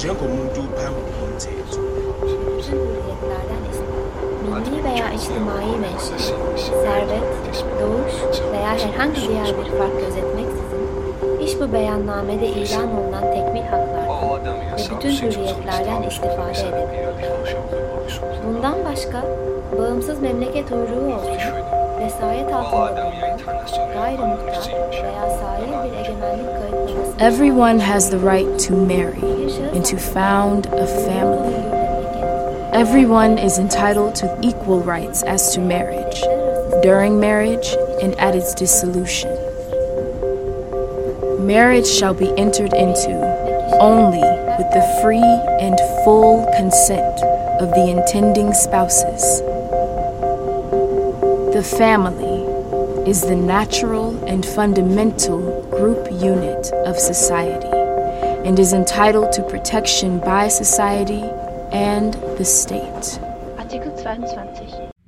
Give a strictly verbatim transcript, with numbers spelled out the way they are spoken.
njengomuntu phambi komthetho. Milli veya içtimai menşe, servet, doğuş veya herhangi diğer bir fark gözetmeksizin, iş bu beyannamede ilan olunan tekmil haklardan ve bütün hürriyetlerden istifade edilir. Bundan başka, bağımsız memleket hurruğu olsun, vesayet altında bulunan, gayrimuhtar veya sair bir egemenlik kayıtlaması... Everyone has the right to marry and to found a family. Everyone is entitled to equal rights as to marriage, during marriage and at its dissolution. Marriage shall be entered into only with the free and full consent of the intending spouses. The family is the natural and fundamental group unit of society and is entitled to protection by society and the state. Artikel zweiundzwanzig.